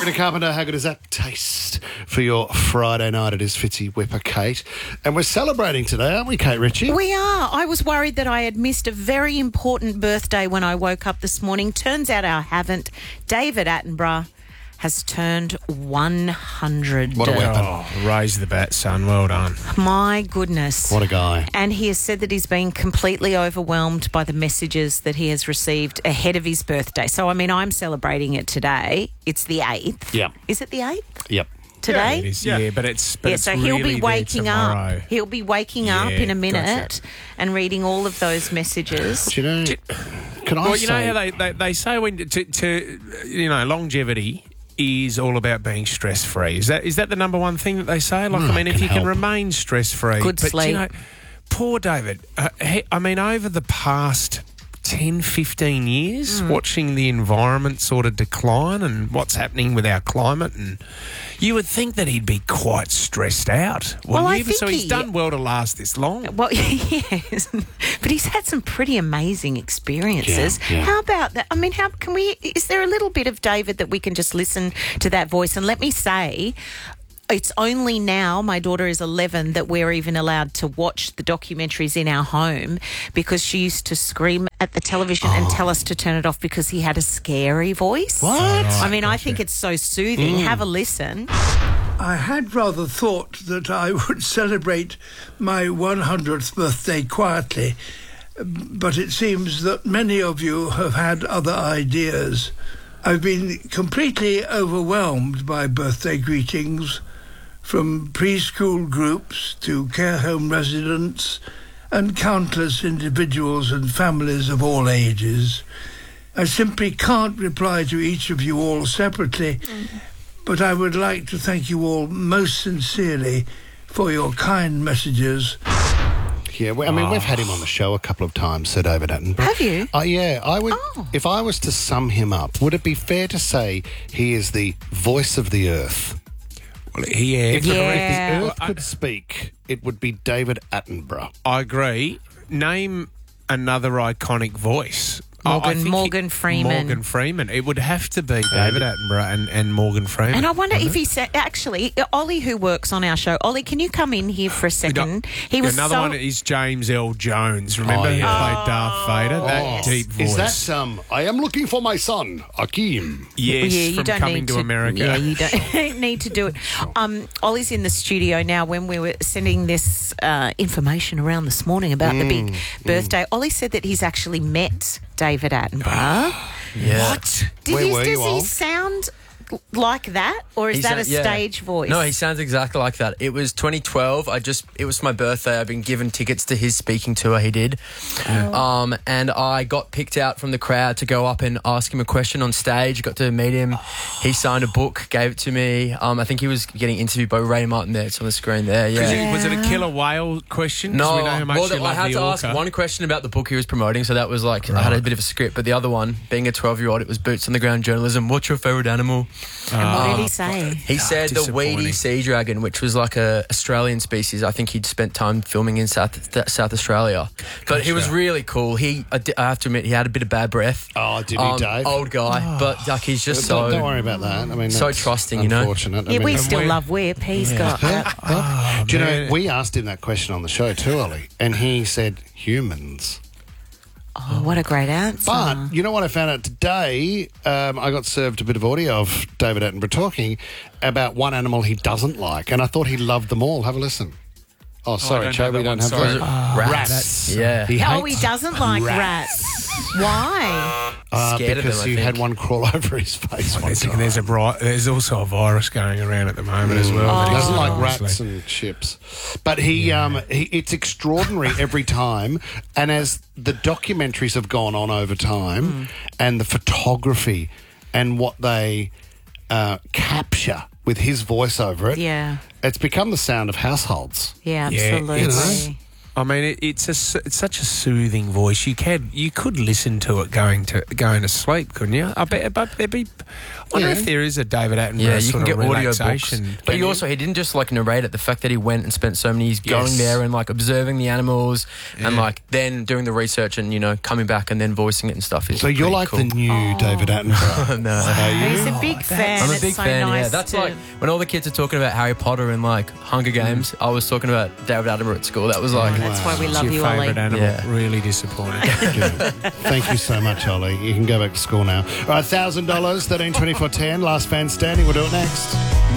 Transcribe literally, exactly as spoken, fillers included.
Sabrina Carpenter, how good does that taste for your Friday night? It is Fitzy Whipper, Kate. And we're celebrating today, aren't we, Kate Ritchie? We are. I was worried that I had missed a very important birthday when I woke up this morning. Turns out I haven't. David Attenborough has turned one hundred. What a weapon. Oh, raise the bat, son. Well done. My goodness. What a guy. And he has said that he's been completely overwhelmed by the messages that he has received ahead of his birthday. So, I mean, I'm celebrating it today. It's the eighth. Yep. Is it the eighth? Yep. Today? Yeah, it is, yeah, but it's but yeah, it's so he'll really be waking there tomorrow. up. He'll be waking Yeah, up in a minute gotcha. and reading all of those messages. Do you know, can I Well, say... you know how they, they, they say when to, to you know longevity is all about being stress free. Is that is that the number one thing that they say? Like, Mm, I mean, if can you can help. remain stress free, Good but sleep. you know, poor David. Uh, he, I mean, over the past ten, fifteen years, Mm. watching the environment sort of decline and what's happening with our climate, and you would think that he'd be quite stressed out. Well, wouldn't I you? think so he's he- done well to last this long. Well, yes, but he's had some pretty amazing experiences. Yeah, yeah. How about that? I mean, how can we? Is there a little bit of David that we can just listen to that voice? And let me say, it's only now, my daughter is eleven, that we're even allowed to watch the documentaries in our home, because she used to scream at the television and tell us to turn it off because he had a scary voice. What? I mean, I think it's so soothing. Have a listen. I had rather thought that I would celebrate my one hundredth birthday quietly, but it seems that many of you have had other ideas. I've been completely overwhelmed by birthday greetings, from preschool groups to care home residents and countless individuals and families of all ages. I simply can't reply to each of you all separately, mm-hmm. but I would like to thank you all most sincerely for your kind messages. Yeah, well, I mean, we've had him on the show a couple of times, Sir David Attenborough. Have you? Uh, yeah, I would. Oh. If I was to sum him up, would it be fair to say he is the voice of the earth? Well, he, yeah, If, the- Yeah. if the earth Well, I- could speak, it would be David Attenborough. I agree. Name another iconic voice. I- I Morgan- think Morgan Freeman. Morgan Freeman. It would have to be David Attenborough and, and Morgan Freeman. And I wonder if he said, actually, Ollie, who works on our show, Ollie, can you come in here for a second? He was Another so, one is James L. Jones. Remember, Oh, he yeah. played Darth Vader. That deep voice. Is that um? I am looking for my son, Akeem. yes, yeah, you from don't Coming need to, America. Yeah, you don't need to do it. Um, Ollie's in the studio now. When we were sending this uh, information around this morning about the big birthday, Ollie said that he's actually met David Attenborough. Yeah. What? Did Where he, were does you he all? sound like that, or is He that a sound- yeah. stage voice? No, he sounds exactly like that. It was twenty twelve. I just it was my birthday. I've been given tickets to his speaking tour. He did, um, and I got picked out from the crowd to go up and ask him a question on stage. Got to meet him. He signed a book, gave it to me. Um, I think he was getting interviewed by Ray Martin. There, it's on the screen there. Yeah. Was it- Was it a killer whale question? 'Cause No, we know how much well, you I love had the to ask orca. one question about the book he was promoting, so that was like I had a bit of a script. But the other one, being a twelve-year-old, it was boots on the ground journalism. What's your favourite animal? And what did Oh, he say? He said the disappointing. weedy sea dragon, which was like a Australian species. I think he'd spent time filming in South th- South Australia, but he was really cool. He, I, di- I have to admit, he had a bit of bad breath. Oh, did he, Um, Dave? Old guy, but like he's just don't, so. don't worry about that. I mean, so that's trusting, you know? Unfortunate. I Yeah, mean, we um, still we- love Whip. He's got that. Oh, Do you know, man. we asked him that question on the show too, Ollie, and he said humans. Oh, what a great answer. But you know what I found out today? Um, I got served a bit of audio of David Attenborough talking about one animal he doesn't like, and I thought he loved them all. Have a listen. Oh, sorry, don't Joe, have we that don't one, have sorry. that. Rats. Rats. Yeah. He Oh, he hates doesn't like rats. rats. Why? Uh, Scared of because them, I he think. had one crawl over his face one There's, time. there's a bri- there's also a virus going around at the moment as well. that He he's doesn't like obviously- rats and chips. But he, um, he, it's extraordinary every time. And as the documentaries have gone on over time, and the photography and what they uh, capture with his voice over it, Yeah. it's become the sound of households. Yeah, Yeah, absolutely. it's- I mean, it, it's a s- it's such a soothing voice. You can you could listen to it going to going to sleep, couldn't you? I bet, but there'd be. I wonder Yeah. if there is a David Attenborough Yeah, you sort can of get audio books. relaxation. But Can he you? also, he didn't just like narrate it. The fact that he went and spent so many years going Yes. there and like observing the animals and Yeah. like then doing the research and, you know, coming back and then voicing it and stuff is So you're pretty like cool. the new David Attenborough. No. Are you? He's a big fan. I'm a It's big so fan, nice yeah. That's to- like when all the kids are talking about Harry Potter and like Hunger Games, I was talking about David Attenborough at school. That was like, That's why we It's love your you, Ollie. favourite animal. Yeah. Really disappointed. Good. Thank you so much, Ollie. You can go back to school now. All right, one thousand dollars, thirteen twenty-four ten. Last fan standing. We'll do it next.